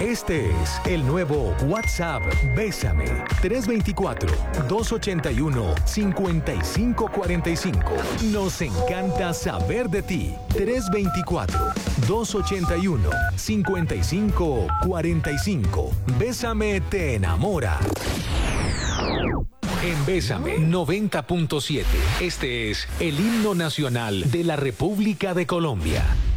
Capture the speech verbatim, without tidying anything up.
Este es el nuevo WhatsApp Bésame. tres dos cuatro, dos ocho uno, cinco cinco cuatro cinco. Nos encanta saber de ti. tres dos cuatro, dos ocho uno, cinco cinco cuatro cinco. Bésame te enamora. En Bésame noventa punto siete. Este es el himno nacional de la República de Colombia.